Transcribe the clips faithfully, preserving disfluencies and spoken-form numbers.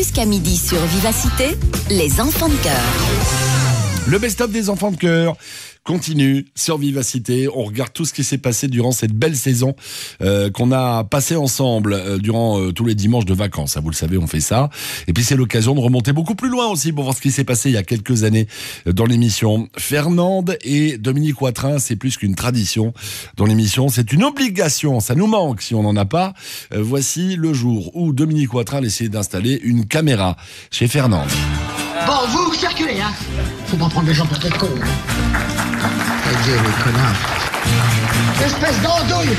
Jusqu'à midi sur Vivacité, les enfants de cœur. Le best-of des enfants de cœur continue sur Vivacité. On regarde tout ce qui s'est passé durant cette belle saison euh, qu'on a passée ensemble euh, durant euh, tous les dimanches de vacances. Vous le savez, on fait ça. Et puis c'est l'occasion de remonter beaucoup plus loin aussi pour voir ce qui s'est passé il y a quelques années euh, dans l'émission. Fernande et Dominique Watrin, c'est plus qu'une tradition dans l'émission. C'est une obligation. Ça nous manque si on n'en a pas. Euh, voici le jour où Dominique Watrin a essayé d'installer une caméra chez Fernande. Bon, vous, circulez, hein. Faut pas prendre les gens pour des cons. Aidez les connards. Espèce d'andouille.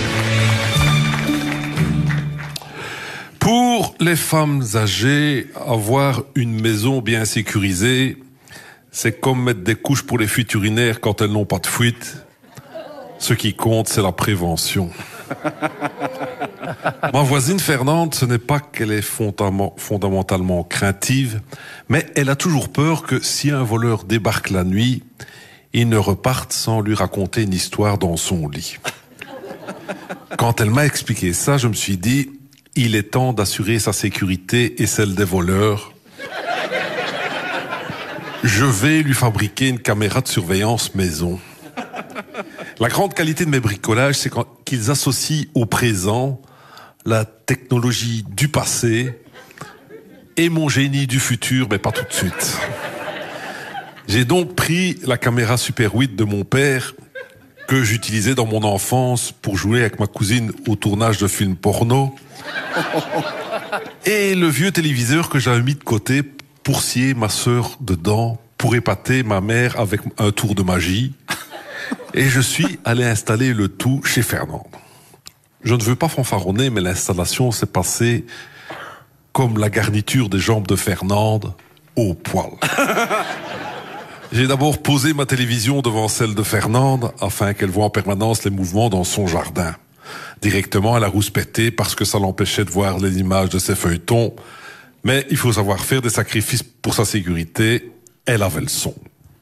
Pour les femmes âgées, avoir une maison bien sécurisée, c'est comme mettre des couches pour les fuites urinaires quand elles n'ont pas de fuite. Ce qui compte, c'est la prévention. Ma voisine Fernande, ce n'est pas qu'elle est fondamentalement craintive, mais elle a toujours peur que si un voleur débarque la nuit, il ne reparte sans lui raconter une histoire dans son lit. Quand elle m'a expliqué ça, je me suis dit, il est temps d'assurer sa sécurité et celle des voleurs. Je vais lui fabriquer une caméra de surveillance maison. La grande qualité de mes bricolages, c'est qu'ils associent au présent la technologie du passé et mon génie du futur, mais pas tout de suite. J'ai donc pris la caméra Super huit de mon père, que j'utilisais dans mon enfance pour jouer avec ma cousine au tournage de films porno, et le vieux téléviseur que j'avais mis de côté pour scier ma sœur dedans, pour épater ma mère avec un tour de magie. Et je suis allé installer le tout chez Fernande. Je ne veux pas fanfaronner, mais l'installation s'est passée comme la garniture des jambes de Fernande, au poil. J'ai d'abord posé ma télévision devant celle de Fernande, afin qu'elle voie en permanence les mouvements dans son jardin. Directement, elle a rouspété parce que ça l'empêchait de voir les images de ses feuilletons. Mais il faut savoir faire des sacrifices pour sa sécurité. Elle avait le son.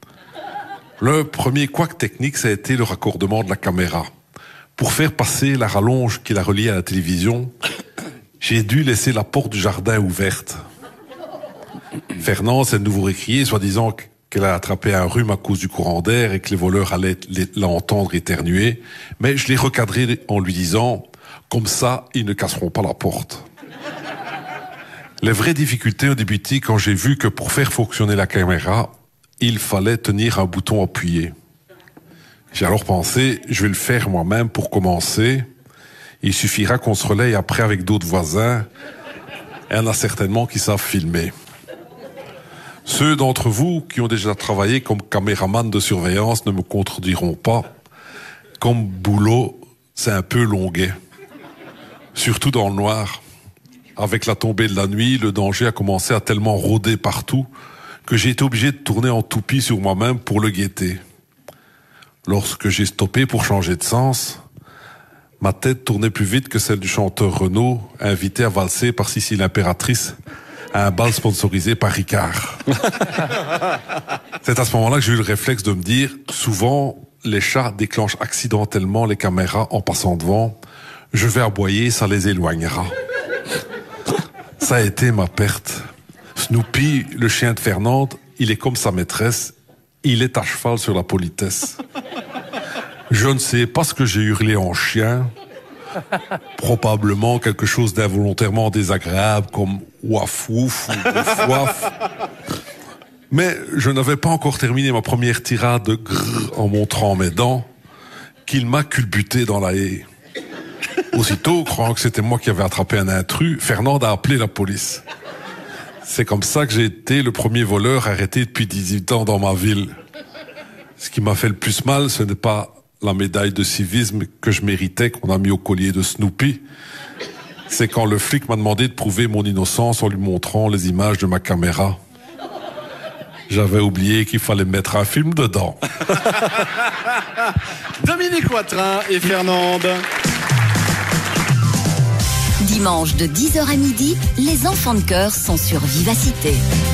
Le premier couac technique, ça a été le raccordement de la caméra. Pour faire passer la rallonge qui la reliait à la télévision, j'ai dû laisser la porte du jardin ouverte. Fernande s'est de nouveau récriée, soi-disant qu'elle a attrapé un rhume à cause du courant d'air et que les voleurs allaient l'entendre éternuer. Mais je l'ai recadré en lui disant, comme ça, ils ne casseront pas la porte. Les vraies difficultés ont débuté quand j'ai vu que pour faire fonctionner la caméra, il fallait tenir un bouton appuyé. J'ai alors pensé, je vais le faire moi-même pour commencer. Il suffira qu'on se relaye après avec d'autres voisins. Et il y en a certainement qui savent filmer. Ceux d'entre vous qui ont déjà travaillé comme caméraman de surveillance ne me contrediront pas. Comme boulot, c'est un peu longuet. Surtout dans le noir. Avec la tombée de la nuit, le danger a commencé à tellement rôder partout que j'ai été obligé de tourner en toupie sur moi-même pour le guetter. Lorsque j'ai stoppé pour changer de sens, ma tête tournait plus vite que celle du chanteur Renaud, invité à valser par Sissi l'impératrice à un bal sponsorisé par Ricard. C'est à ce moment-là que j'ai eu le réflexe de me dire, souvent, les chats déclenchent accidentellement les caméras en passant devant. Je vais aboyer, ça les éloignera. Ça a été ma perte. Snoopy, le chien de Fernande, il est comme sa maîtresse, il est à cheval sur la politesse. Je ne sais pas ce que j'ai hurlé en chien, probablement quelque chose d'involontairement désagréable comme ouaf ouf ou ouf ouaf. Mais je n'avais pas encore terminé ma première tirade de grrr en montrant mes dents qu'il m'a culbuté dans la haie. Aussitôt, croyant que c'était moi qui avais attrapé un intrus, Fernande a appelé la police. C'est comme ça que j'ai été le premier voleur arrêté depuis dix-huit ans dans ma ville. Ce qui m'a fait le plus mal, ce n'est pas la médaille de civisme que je méritais, qu'on a mis au collier de Snoopy. C'est quand le flic m'a demandé de prouver mon innocence en lui montrant les images de ma caméra. J'avais oublié qu'il fallait mettre un film dedans. Dominique Watrin et Fernande. Dimanche de dix heures à midi, les enfants de cœur sont sur Vivacité.